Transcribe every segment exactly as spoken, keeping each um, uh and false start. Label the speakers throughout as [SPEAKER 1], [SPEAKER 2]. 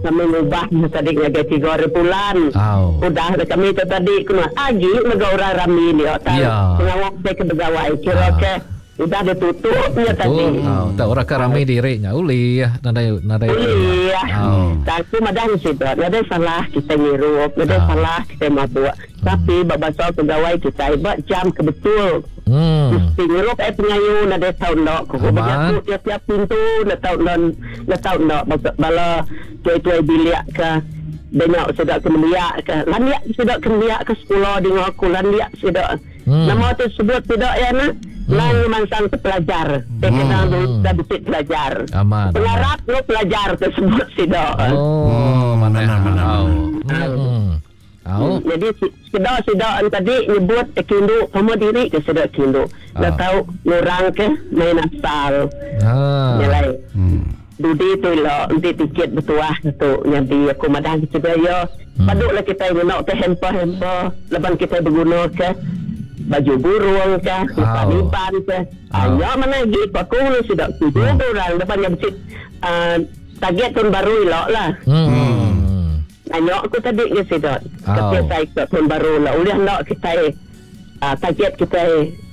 [SPEAKER 1] kami ubah tadi ngagai tiga hari bulan.
[SPEAKER 2] Oh.
[SPEAKER 1] Udah kami tu tadi kena agi naga orang rami ni. Tak
[SPEAKER 2] Ya.
[SPEAKER 1] ngawak saya ke pegawai. Kira
[SPEAKER 2] Ah.
[SPEAKER 1] ke udah ditutupnya tadi.
[SPEAKER 2] Oh, tak orang kan ramai diri nya uli ya, nadai nadai.
[SPEAKER 1] Iya.
[SPEAKER 2] Oh.
[SPEAKER 1] Tapi madang sidot, ada salah kita ngirup, ada
[SPEAKER 2] Ah.
[SPEAKER 1] salah kita mabuk. Tapi babasa pegawai kita buat jam kebetul.
[SPEAKER 2] Hmm.
[SPEAKER 1] Mesti ngirup eh pengayu ada tahun dok. Kau
[SPEAKER 2] Aman.
[SPEAKER 1] berjaku tiap-tiap pintu na tahun dan na tahun dok. Bala tuai-tuai bilik ke banyak sudah kemuliak ke. Landiak sudah kemuliak ke sekolah dengan aku landiak sudah.
[SPEAKER 2] Hmm.
[SPEAKER 1] Nama tersebut tidak ya nak. Lang mansang tu pelajar. Dia kena dulu dah bisik pelajar.
[SPEAKER 2] Aman.
[SPEAKER 1] Pengarap lo pelajar tersebut tidak.
[SPEAKER 2] Oh, mana
[SPEAKER 3] mana, mana,
[SPEAKER 2] tahu.
[SPEAKER 3] mana.
[SPEAKER 2] Hmm. Tahu.
[SPEAKER 1] Jadi sedak sedak tadi nyebut kindu sama diri ke sedak kindu. Dah
[SPEAKER 2] Ah.
[SPEAKER 1] tahu orang ke main asal.
[SPEAKER 2] Ha.
[SPEAKER 1] Nilai.
[SPEAKER 3] Hmm.
[SPEAKER 1] Dudi tu lah nanti tiket bertuah tu jadi aku madang kita ya.
[SPEAKER 2] Hmm.
[SPEAKER 1] Paduklah kita guna ke hamper-hamper. Lepas kita berguna ke baju burung ke,
[SPEAKER 2] Wow.
[SPEAKER 1] lipan ke.
[SPEAKER 2] Wow.
[SPEAKER 1] Ayo mana lagi aku ni sudah tujuh
[SPEAKER 2] Hmm.
[SPEAKER 1] orang depan yang besit uh, target tahun baru elok lah.
[SPEAKER 2] Hmm.
[SPEAKER 1] Nanya aku tadi ke sedot.
[SPEAKER 2] Oh.
[SPEAKER 1] Kata saya ke tahun baru lah. Uliah nak kita uh, target kita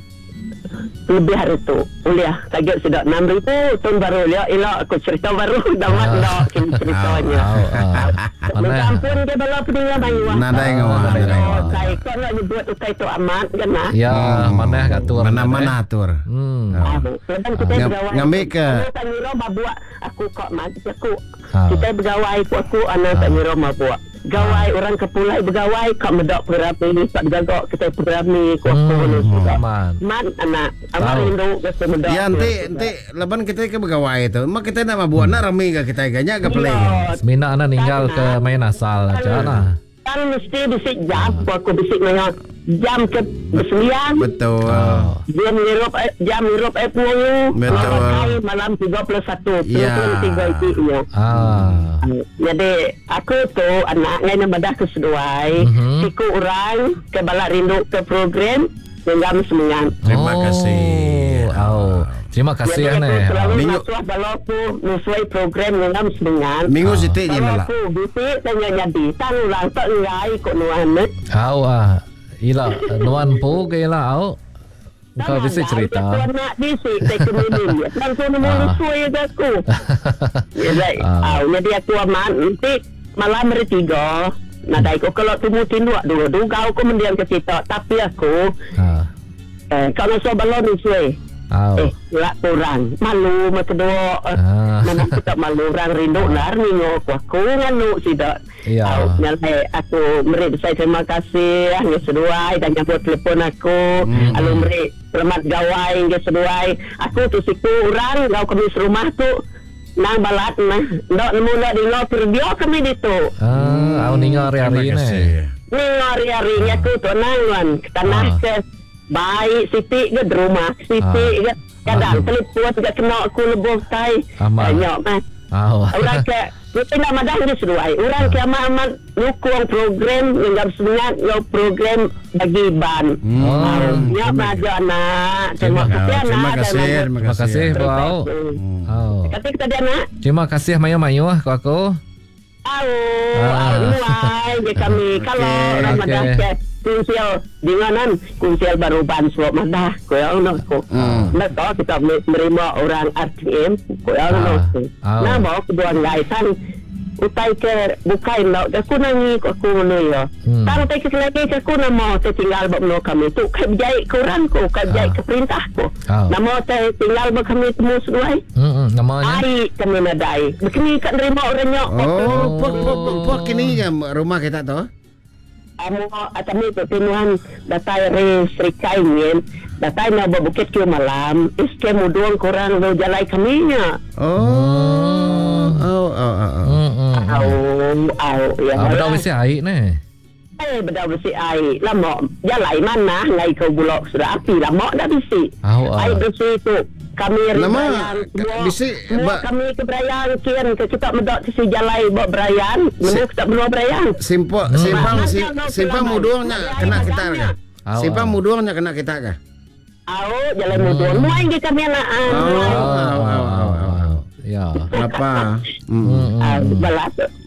[SPEAKER 1] lebih hari tu. Uliah target sedot enam ribu tahun baru elok elok aku cerita baru dah mat
[SPEAKER 2] Ah.
[SPEAKER 1] nak ceritanya.
[SPEAKER 2] Tahu. ah. Mana?
[SPEAKER 1] Mengkampun ke bala peninggal bayu.
[SPEAKER 3] Nadai ngawak, nadai ngawak.
[SPEAKER 1] Saya kau nak nyebut utai tu amat kan nak.
[SPEAKER 2] Ya, mana katur.
[SPEAKER 3] Mana-mana atur.
[SPEAKER 2] Hmm.
[SPEAKER 1] Ah, Sedang kita
[SPEAKER 3] Ngam-
[SPEAKER 1] bergawai.
[SPEAKER 3] ngambil ke-
[SPEAKER 1] Anak tak nyuruh mabuk. Aku kok mat aku.
[SPEAKER 2] Ah.
[SPEAKER 1] Kita bergawai aku aku anak tak nyuruh mabuk. Gawai orang kepulai bergawai kok medak perami tak jagak kita perami ku aku
[SPEAKER 2] Hmm.
[SPEAKER 1] ni sudah.
[SPEAKER 2] Aman.
[SPEAKER 1] Man anak amat
[SPEAKER 2] Tahu.
[SPEAKER 1] rindu ke medak.
[SPEAKER 3] Ya nanti nanti leban kita ke pegawai tu. Mak kita nak mabuat nak ramai ke kita ganya ke pelai.
[SPEAKER 2] Semina ana ninggal ke main asal aja nah.
[SPEAKER 1] Kan mesti bisik jam aku bisik nanya jam ke bersembilan.
[SPEAKER 3] Betul.
[SPEAKER 2] Oh.
[SPEAKER 1] Jam mirup eh, jam mirup eh pengayu.
[SPEAKER 3] Betul.
[SPEAKER 1] Malam malam tiga puluh satu.
[SPEAKER 3] Ya.
[SPEAKER 1] tiga itu ya.
[SPEAKER 2] Ah.
[SPEAKER 1] Jadi aku tu anak ngai badah keseduai.
[SPEAKER 2] Mhm.
[SPEAKER 1] Siku orang ke balak rindu ke program dengan semangat.
[SPEAKER 3] Terima
[SPEAKER 2] Oh.
[SPEAKER 3] kasih.
[SPEAKER 2] Oh. Terima kasih
[SPEAKER 1] Jadi
[SPEAKER 2] ane.
[SPEAKER 1] aku selalu
[SPEAKER 3] Minggu-
[SPEAKER 1] masuk balaku sesuai program dengan semangat.
[SPEAKER 3] Minggu
[SPEAKER 2] Ah.
[SPEAKER 3] sitik je
[SPEAKER 1] Kalau
[SPEAKER 3] nak.
[SPEAKER 1] aku bisik tanya jadi tan ulang tak ngai kok nuan.
[SPEAKER 2] Au ah. Ila nuan po ke ila au. Kau bisa cerita.
[SPEAKER 1] Aku nak bisik saya kena ni. Dan tu nombor
[SPEAKER 2] Ah.
[SPEAKER 1] sesuai aku. Jadi,
[SPEAKER 2] Ah.
[SPEAKER 1] ah, jadi aku aman nanti malam hari tiga. Nadai ko kalau tunggu tinduk dulu dulu kau ko mendiam ke kita tapi aku
[SPEAKER 2] Ah.
[SPEAKER 1] eh kalau so balon ni suai
[SPEAKER 2] Au.
[SPEAKER 1] eh lak kurang malu mak kedua eh,
[SPEAKER 2] Ah.
[SPEAKER 1] mana kita malu orang rindu lar ni ngok aku nganu tidak
[SPEAKER 2] Iya.
[SPEAKER 1] nyalai aku meri saya terima kasih hanya seduai dan nyambut telefon aku
[SPEAKER 3] Hmm.
[SPEAKER 1] alu meri selamat gawai hingga seduai aku tu siku orang kau kami serumah tu nang balat nah ndak nemu nak di lo kerja kami di tu
[SPEAKER 2] Ah, au ningal
[SPEAKER 3] Terima
[SPEAKER 2] hari-hari
[SPEAKER 3] kasih.
[SPEAKER 2] ni.
[SPEAKER 1] ni hari-hari aku tu nangan tanah
[SPEAKER 2] Ah.
[SPEAKER 1] ke baik siti ke di rumah siti
[SPEAKER 2] Ah.
[SPEAKER 1] ke kadang
[SPEAKER 2] Ah.
[SPEAKER 1] telefon juga kena aku lebuh tai
[SPEAKER 2] Aman.
[SPEAKER 1] banyak mah
[SPEAKER 2] Au.
[SPEAKER 1] orang ke kita nak madah di seruai orang ke amat nyukung program yang sebenarnya yo program bagi ban
[SPEAKER 3] Hmm.
[SPEAKER 2] Oh.
[SPEAKER 1] ya maja anak terima
[SPEAKER 3] Terima
[SPEAKER 1] kasih anak
[SPEAKER 3] terima
[SPEAKER 1] dan
[SPEAKER 3] kasih.
[SPEAKER 1] anak.
[SPEAKER 3] Terima
[SPEAKER 2] Terima kasih,
[SPEAKER 3] kasih.
[SPEAKER 2] Bu Au.
[SPEAKER 3] Hmm.
[SPEAKER 2] Au.
[SPEAKER 1] kata kita dia anak
[SPEAKER 2] Terima kasih mayu-mayu ah ku aku.
[SPEAKER 1] Au,
[SPEAKER 2] Ah.
[SPEAKER 1] au nuai je kami. Kalau
[SPEAKER 3] Okey.
[SPEAKER 1] orang madah
[SPEAKER 2] Okey.
[SPEAKER 1] ke kunsial dinganan kunsial baru ban suap madah ko yang nak ko.
[SPEAKER 3] Hmm.
[SPEAKER 1] Nak tahu kita menerima orang R T M ko yang
[SPEAKER 2] Ah.
[SPEAKER 1] nak.
[SPEAKER 2] Ah.
[SPEAKER 1] Nah bawa kedua gaitan utai ke bukai nak aku nangi ko aku ngono ya.
[SPEAKER 2] Hmm.
[SPEAKER 1] Tang utai ke lagi ke aku nama te tinggal bab no kami tu kai berjaya ke orang ko kai berjaya
[SPEAKER 2] Ah.
[SPEAKER 1] ke perintah ko.
[SPEAKER 2] Ah.
[SPEAKER 1] Nama te tinggal bab kami temu seduai.
[SPEAKER 2] Hmm, hmm, namanya.
[SPEAKER 1] Ai kami nadai. Begini kan nerima orang nyok.
[SPEAKER 3] Oh, pok pok pok pok kini kan rumah kita tu.
[SPEAKER 1] Amo atami pertemuan datai re Serikai ngin datai na babukit kyo malam iske muduang kurang lo jalai kaminya
[SPEAKER 3] Oh. Oh, oh, oh, oh.
[SPEAKER 2] Hmm, hmm.
[SPEAKER 1] au au ya
[SPEAKER 2] Ah, bedak besi air ni.
[SPEAKER 1] eh beda besi ai lama jalai mana ngai ke bulok sudah api lama dah bisi
[SPEAKER 2] Au, ah.
[SPEAKER 1] ai besi tu kami
[SPEAKER 3] Lama,
[SPEAKER 1] ribayan
[SPEAKER 3] ka- bisi, ba-
[SPEAKER 1] kami ke Brayan kian ke kita medak si jalai buat Brayan nemu kita benua Brayan
[SPEAKER 3] Simpang
[SPEAKER 2] Hmm.
[SPEAKER 3] simpang si-
[SPEAKER 1] Mana kau
[SPEAKER 3] simpang
[SPEAKER 1] selamat?
[SPEAKER 3] muduangnya kena kita
[SPEAKER 1] Ayah,
[SPEAKER 3] ke?
[SPEAKER 2] Au,
[SPEAKER 3] Simpang
[SPEAKER 2] au.
[SPEAKER 3] muduangnya kena kita ke?
[SPEAKER 1] au jalai muduang muai ke kami anak
[SPEAKER 3] Oh.
[SPEAKER 2] Au,
[SPEAKER 3] Au, au,
[SPEAKER 2] au,
[SPEAKER 3] au,
[SPEAKER 2] au,
[SPEAKER 3] au.
[SPEAKER 2] au. Ya.
[SPEAKER 3] Apa?
[SPEAKER 2] Hmm,
[SPEAKER 3] Hmm.
[SPEAKER 2] hmm.
[SPEAKER 1] balas